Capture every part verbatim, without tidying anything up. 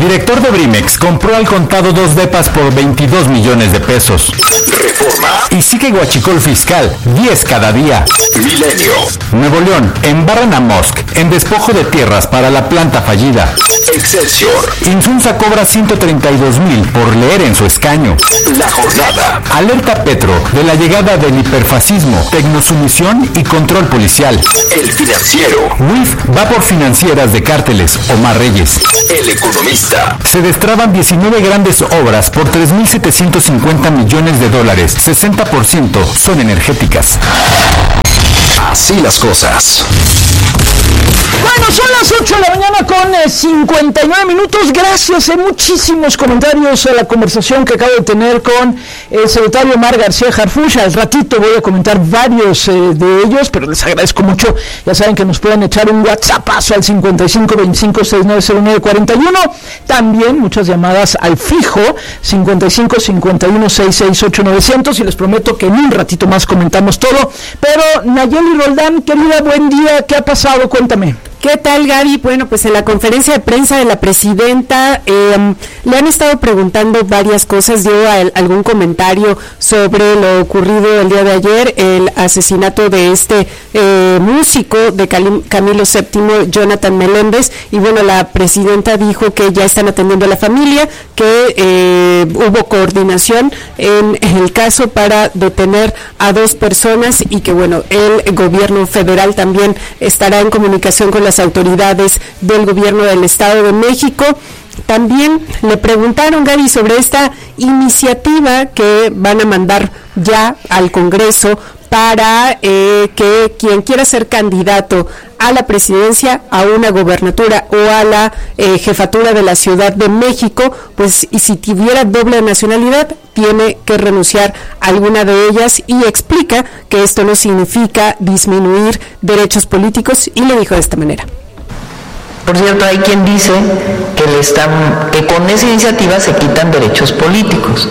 Director de Brimex compró al contado dos depas por veintidós millones de pesos. Reforma. Y sigue huachicol fiscal, diez cada día. Milenio. Nuevo León, embarran a Musk en despojo de tierras para la planta fallida. Excelsior. Insunza cobra ciento treinta y dos mil por leer en su escaño. La jornada. Alerta Petro de la llegada del hiperfascismo, tecnosumisión y control policial. El Financiero. U I F va por financieras de cárteles, Omar Reyes. El Economista. Se destraban diecinueve grandes obras por tres mil setecientos cincuenta millones de dólares, sesenta por ciento son energéticas. Así las cosas. Bueno, son las ocho de la mañana con eh, cincuenta y nueve minutos. Gracias, hay eh, muchísimos comentarios a la conversación que acabo de tener con el secretario Omar García Harfuch. Al ratito voy a comentar varios eh, de ellos, pero les agradezco mucho. Ya saben que nos pueden echar un WhatsAppazo al cincuenta y cinco veinticinco sesenta y nueve cero nueve cuarenta y uno. También muchas llamadas al fijo cincuenta y cinco cincuenta y uno sesenta y seis ocho novecientos, y les prometo que en un ratito más comentamos todo. Pero Nayeli Roldán, querida, buen día. ¿Qué ha pasado? Cuéntame. ¿Qué tal, Gaby? Bueno, pues en la conferencia de prensa de la presidenta eh, le han estado preguntando varias cosas. Dio a, algún comentario sobre lo ocurrido el día de ayer, el asesinato de este eh, músico de Cali, Camilo séptimo, Jonathan Meléndez, y bueno, la presidenta dijo que ya están atendiendo a la familia, que eh, hubo coordinación en, en el caso para detener a dos personas y que bueno, el gobierno federal también estará en comunicación con las autoridades del gobierno del Estado de México. También le preguntaron, Gaby, sobre esta iniciativa que van a mandar ya al Congreso para eh, que quien quiera ser candidato a la presidencia, a una gobernatura o a la eh, jefatura de la Ciudad de México, pues y si tuviera doble nacionalidad, tiene que renunciar a alguna de ellas, y explica que esto no significa disminuir derechos políticos, y lo dijo de esta manera. Por cierto, hay quien dice que, le están, que con esa iniciativa se quitan derechos políticos.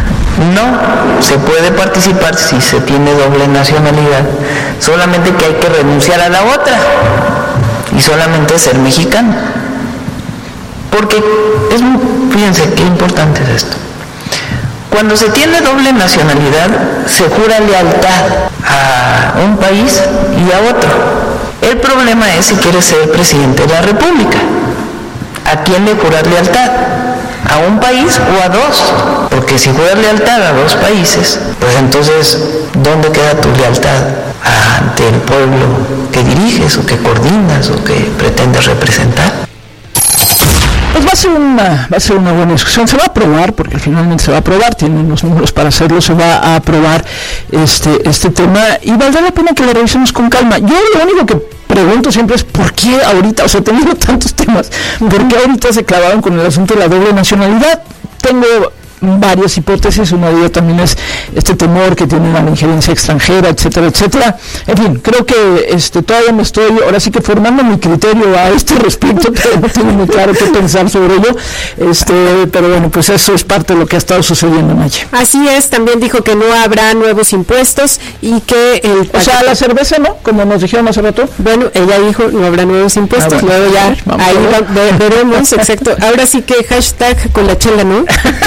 No, se puede participar si se tiene doble nacionalidad, solamente que hay que renunciar a la otra y solamente ser mexicano. Porque, es, fíjense qué importante es esto. Cuando se tiene doble nacionalidad, se jura lealtad a un país y a otro. El problema es si quieres ser presidente de la República. ¿A quién le juras lealtad? ¿A un país o a dos? Porque si juras lealtad a dos países, pues entonces, ¿dónde queda tu lealtad ante el pueblo que diriges o que coordinas o que pretendes representar? Pues va a ser una, va a ser una buena discusión. Se va a aprobar, porque finalmente se va a aprobar, tienen los números para hacerlo, se va a aprobar este, este tema, y valdrá la pena que lo revisemos con calma. Yo lo único que pregunto siempre es ¿por qué ahorita, o sea, teniendo tantos temas, por qué ahorita se clavaron con el asunto de la doble nacionalidad? Tengo varias hipótesis, una de ellas también es este temor que tienen a la injerencia extranjera, etcétera, etcétera. En fin, creo que este todavía me estoy, ahora sí que formando mi criterio a este respecto, pero no tengo muy claro qué pensar sobre ello, este, pero bueno, pues eso es parte de lo que ha estado sucediendo, Naye. Así es, también dijo que no habrá nuevos impuestos y que el... O sea, la cerveza, ¿no? Como nos dijeron hace rato. Bueno, ella dijo no habrá nuevos impuestos, ah, bueno, luego ya vamos ahí va, veremos, exacto. Ahora sí que hashtag con la chela, ¿no?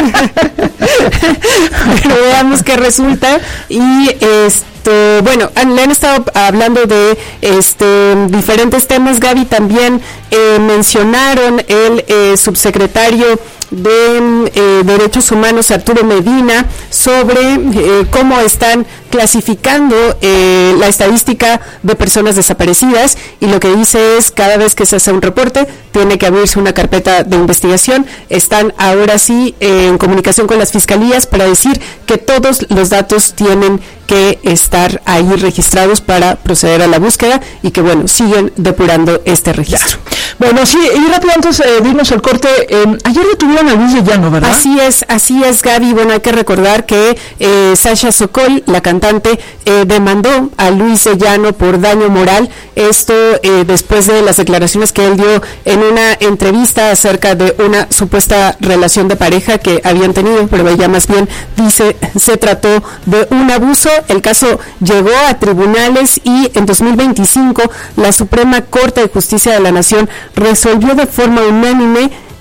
Pero veamos qué resulta. Y este, bueno, le han estado hablando de este diferentes temas, Gaby. También eh, mencionaron el eh, subsecretario de eh, Derechos Humanos, Arturo Medina, sobre eh, cómo están clasificando eh, la estadística de personas desaparecidas, y lo que dice es cada vez que se hace un reporte tiene que abrirse una carpeta de investigación. Están ahora sí eh, en comunicación con las fiscalías para decir que todos los datos tienen que estar ahí registrados para proceder a la búsqueda, y que bueno, siguen depurando este registro. Claro. Bueno, sí, y rápido antes de eh, irnos al corte, eh, ayer detuvieron a Luis de Llano, ¿verdad? Así es, así es, Gaby. Bueno, hay que recordar que eh, Sasha Sokol, la cantante, eh, demandó a Luis de Llano por daño moral. Esto eh, después de las declaraciones que él dio en una entrevista acerca de una supuesta relación de pareja que habían tenido, pero ella más bien dice se trató de un abuso. El caso llegó a tribunales y en dos mil veinticinco la Suprema Corte de Justicia de la Nación resolvió de forma unánime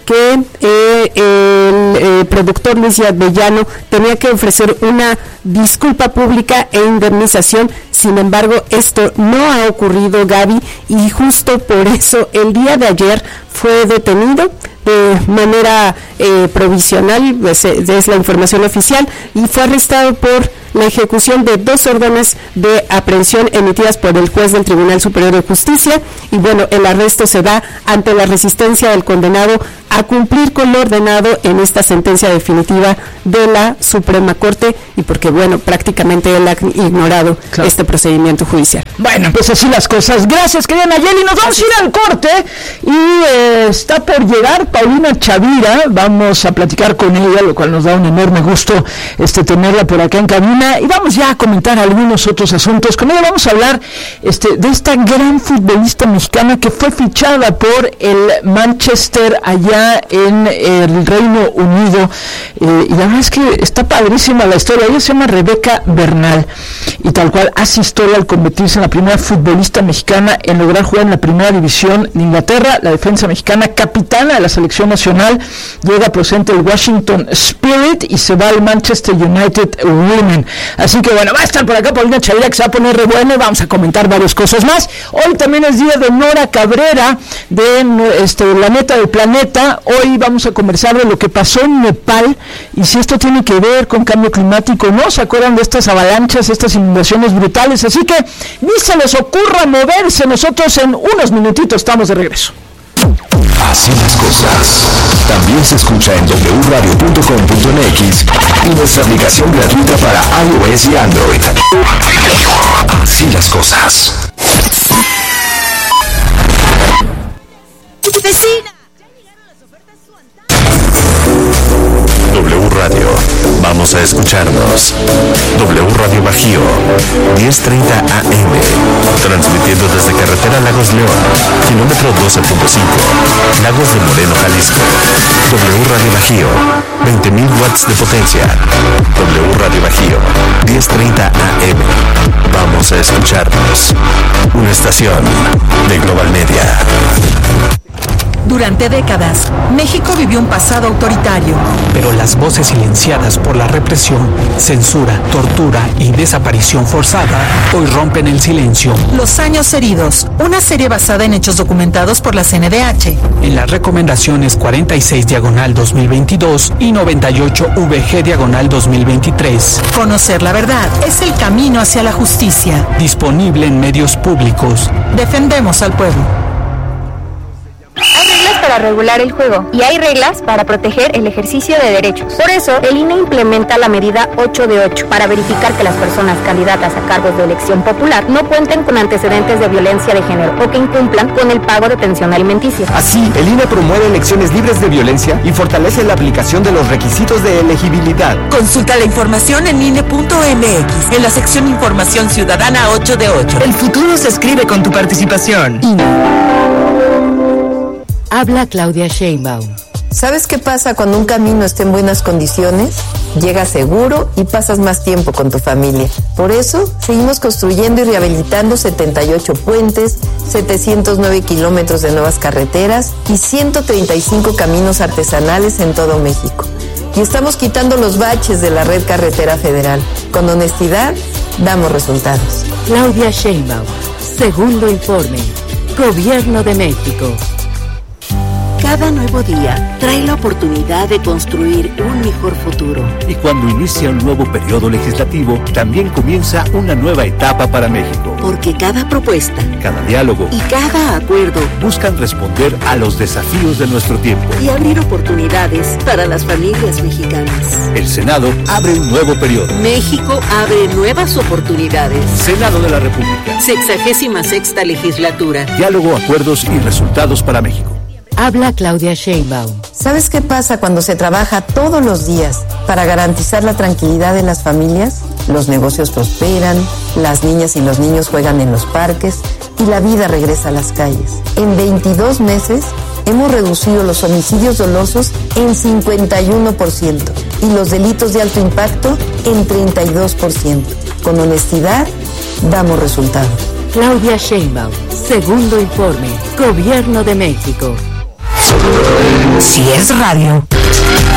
que eh, el eh, productor Luis Avellano tenía que ofrecer una disculpa pública e indemnización. Sin embargo, esto no ha ocurrido, Gaby, y justo por eso el día de ayer fue detenido de manera eh, provisional, pues, es la información oficial, y fue arrestado por la ejecución de dos órdenes de aprehensión emitidas por el juez del Tribunal Superior de Justicia. Y bueno, el arresto se da ante la resistencia del condenado a cumplir con lo ordenado en esta sentencia definitiva de la Suprema Corte, y porque bueno, prácticamente él ha ignorado claro. este procedimiento judicial. Bueno, pues así las cosas. Gracias, querida Nayeli. Nos vamos a ir al corte y eh, está por llegar Paulina Chavira. Vamos a platicar con ella, lo cual nos da un enorme gusto este tenerla por acá en cabina, y vamos ya a comentar algunos otros asuntos. Con ella vamos a hablar este de esta gran futbolista mexicana que fue fichada por el Manchester allá en el Reino Unido, eh, y la verdad es que está padrísima la historia. Ella se llama Rebeca Bernal y tal cual hace historia al convertirse en la primera futbolista mexicana en lograr jugar en la primera división de Inglaterra. La defensa mexicana, capitana de la selección nacional, llega procedente del Washington Spirit y se va al Manchester United Women. Así que bueno, va a estar por acá Paulina Chavira, que se va a poner re bueno, y vamos a comentar varias cosas más. Hoy también es día de Nora Cabrera, de este, La Neta del Planeta. Hoy vamos a conversar de lo que pasó en Nepal y si esto tiene que ver con cambio climático, ¿no? ¿Se acuerdan de estas avalanchas, estas inundaciones brutales? Así que ni se les ocurra moverse. Nosotros en unos minutitos estamos de regreso. Así las cosas. También se escucha en doble u radio punto com punto m x y nuestra aplicación gratuita para iOS y Android. Así las cosas. Vecina. W Radio, vamos a escucharnos. W Radio Bajío, diez treinta A M, transmitiendo desde carretera Lagos León, kilómetro doce punto cinco, Lagos de Moreno, Jalisco. W Radio Bajío, veinte mil watts de potencia. W Radio Bajío, diez treinta A M, vamos a escucharnos. Una estación de Global Media. Durante décadas, México vivió un pasado autoritario. Pero las voces silenciadas por la represión, censura, tortura y desaparición forzada hoy rompen el silencio. Los años heridos, una serie basada en hechos documentados por la C N D H. En las recomendaciones cuarenta y seis diagonal dos mil veintidós y noventa y ocho V G diagonal dos mil veintitrés. Conocer la verdad es el camino hacia la justicia. Disponible en medios públicos. Defendemos al pueblo. Para regular el juego y hay reglas para proteger el ejercicio de derechos. Por eso, el I N E implementa la medida ocho de ocho para verificar que las personas candidatas a cargos de elección popular no cuenten con antecedentes de violencia de género o que incumplan con el pago de pensión alimenticia. Así, el I N E promueve elecciones libres de violencia y fortalece la aplicación de los requisitos de elegibilidad. Consulta la información en I N E punto M X en la sección Información Ciudadana ocho de ocho. El futuro se escribe con tu participación. I N E. Habla Claudia Sheinbaum. ¿Sabes qué pasa cuando un camino está en buenas condiciones? Llegas seguro y pasas más tiempo con tu familia. Por eso, seguimos construyendo y rehabilitando setenta y ocho puentes, setecientos nueve kilómetros de nuevas carreteras y ciento treinta y cinco caminos artesanales en todo México. Y estamos quitando los baches de la red carretera federal. Con honestidad, damos resultados. Claudia Sheinbaum, segundo informe. Gobierno de México. Cada nuevo día trae la oportunidad de construir un mejor futuro. Y cuando inicia un nuevo periodo legislativo, también comienza una nueva etapa para México. Porque cada propuesta, cada diálogo y cada acuerdo buscan responder a los desafíos de nuestro tiempo y abrir oportunidades para las familias mexicanas. El Senado abre un nuevo periodo. México abre nuevas oportunidades. Senado de la República. Sexagésima sexta legislatura. Diálogo, acuerdos y resultados para México. Habla Claudia Sheinbaum. ¿Sabes qué pasa cuando se trabaja todos los días para garantizar la tranquilidad de las familias? Los negocios prosperan, las niñas y los niños juegan en los parques y la vida regresa a las calles. En veintidós meses hemos reducido los homicidios dolosos en cincuenta y uno por ciento y los delitos de alto impacto en treinta y dos por ciento. Con honestidad, damos resultados. Claudia Sheinbaum, segundo informe. Gobierno de México. Si es radio.